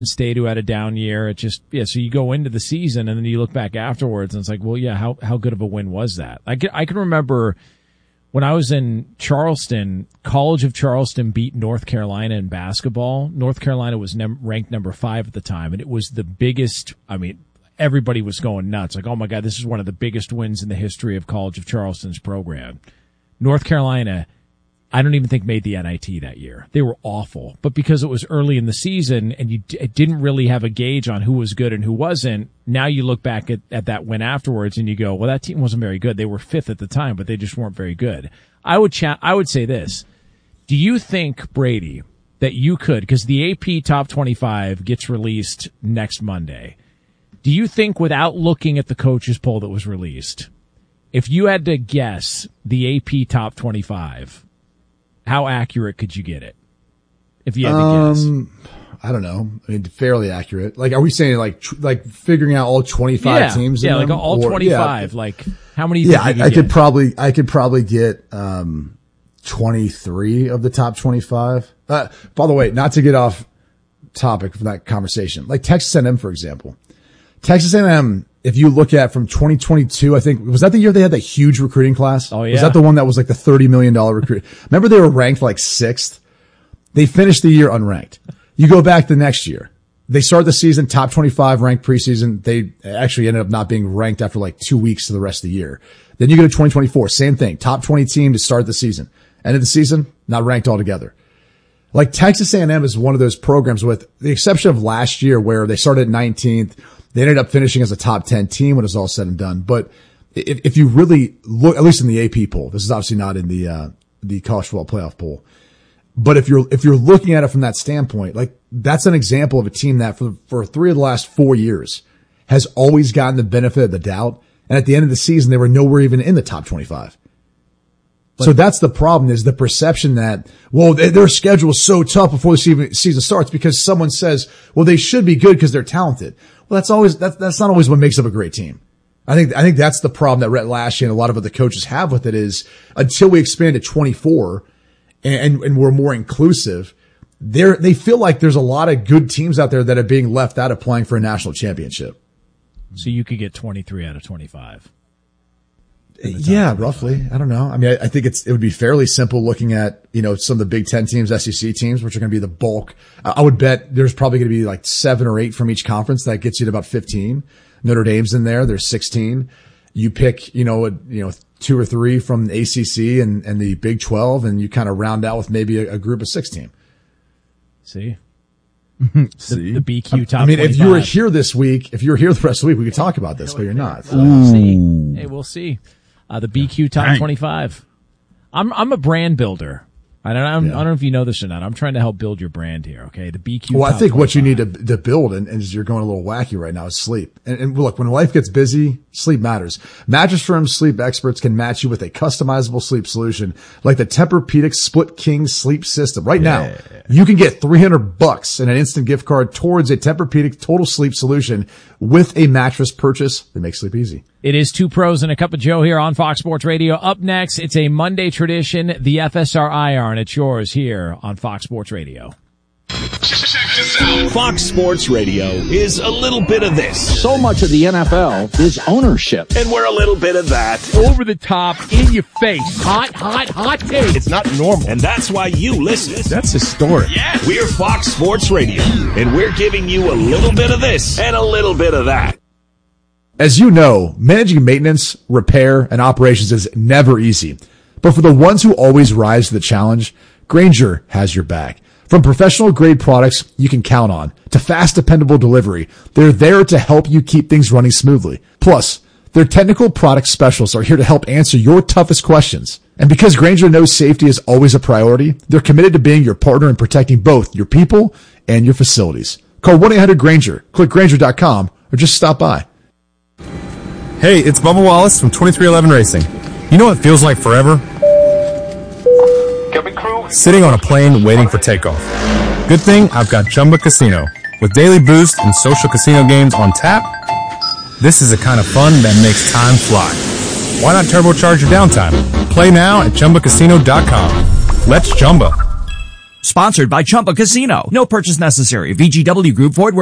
State, who had a down year. It just, so you go into the season and then you look back afterwards and it's like, well, yeah, how good of a win was that? I can remember when I was in Charleston, College of Charleston beat North Carolina in basketball. North Carolina was ranked number 5 at the time, and it was the biggest, everybody was going nuts. Like, oh my God, this is one of the biggest wins in the history of College of Charleston's program. North Carolina, I don't even think made the NIT that year. They were awful. But because it was early in the season and it didn't really have a gauge on who was good and who wasn't, now you look back at that win afterwards and you go, well, that team wasn't very good. They were 5th at the time, but they just weren't very good. I would say this. Do you think, Brady, that you could, because the AP Top 25 gets released next Monday, do you think, without looking at the coaches poll that was released, if you had to guess the AP Top 25, how accurate could you get it? If you had to guess. I don't know. Fairly accurate. Like, are we saying like figuring out all 25 teams? Yeah, like all 25. Like, how many? Yeah, I could probably get 23 of the top 25. By the way, not to get off topic from that conversation, like Texas A&M, for example. Texas A&M, if you look at from 2022, I think, was that the year they had that huge recruiting class? Oh, yeah. Was that the one that was like the $30 million recruit? Remember they were ranked like 6th? They finished the year unranked. You go back the next year. They start the season top 25 ranked preseason. They actually ended up not being ranked after like 2 weeks to the rest of the year. Then you go to 2024, same thing. Top 20 team to start the season. End of the season, not ranked altogether. Like Texas A&M is one of those programs, with the exception of last year where they started 19th. They ended up finishing as a top 10 team when it was all said and done. But if you really look, at least in the AP poll, this is obviously not in the college football playoff poll. But if you're looking at it from that standpoint, like that's an example of a team that for 3 of the last 4 years has always gotten the benefit of the doubt. And at the end of the season, they were nowhere even in the top 25. So that's the problem, is the perception that, well, their schedule is so tough before the season starts because someone says, well, they should be good because they're talented. Well, that's not always what makes up a great team. I think that's the problem that Rhett Lashlee and a lot of other coaches have with it, is until we expand to 24 and we're more inclusive, they feel like there's a lot of good teams out there that are being left out of playing for a national championship. So you could get 23 out of 25. Yeah, roughly. I don't know. I think it would be fairly simple looking at, some of the Big Ten teams, SEC teams, which are going to be the bulk. I would bet there's probably going to be like 7 or 8 from each conference. That gets you to about 15. Notre Dame's in there. There's 16. You pick, 2 or 3 from the ACC and the Big 12, and you kind of round out with maybe a group of 16. See? The BQ top 25. If you were here this week, if you were here the rest of the week, we could talk about this, but you're not. We'll see. Hey, we'll see. The BQ top 25. I'm a brand builder. I don't know if you know this or not. I'm trying to help build your brand here. Okay. The BQ. Well, top I think 25. what you need to build, and you're going a little wacky right now, is sleep. And look, when life gets busy, sleep matters. Mattress Firm's sleep experts can match you with a customizable sleep solution like the Tempur-Pedic Split King sleep system. Right now, you can get $300 and an instant gift card towards a Tempur-Pedic total sleep solution with a mattress purchase that makes sleep easy. It is 2 pros and a cup of Joe here on Fox Sports Radio. Up next, it's a Monday tradition, the FSR Iron. It's yours here on Fox Sports Radio. Check this out. Fox Sports Radio is a little bit of this. So much of the NFL is ownership. And we're a little bit of that. Over the top, in your face. Hot take. It's not normal. And that's why you listen. That's historic. Yeah. We're Fox Sports Radio. And we're giving you a little bit of this and a little bit of that. As you know, managing maintenance, repair, and operations is never easy. But for the ones who always rise to the challenge, Grainger has your back. From professional-grade products you can count on to fast, dependable delivery, they're there to help you keep things running smoothly. Plus, their technical product specialists are here to help answer your toughest questions. And because Grainger knows safety is always a priority, they're committed to being your partner in protecting both your people and your facilities. Call 1-800-GRAINGER, click Grainger.com, or just stop by. Hey, it's Bubba Wallace from 2311 Racing. You know what feels like forever? Sitting on a plane waiting for takeoff. Good thing I've got Chumba Casino. With daily boost and social casino games on tap, this is the kind of fun that makes time fly. Why not turbocharge your downtime? Play now at ChumbaCasino.com. Let's Chumba. Sponsored by Chumba Casino. No purchase necessary. VGW Group, Void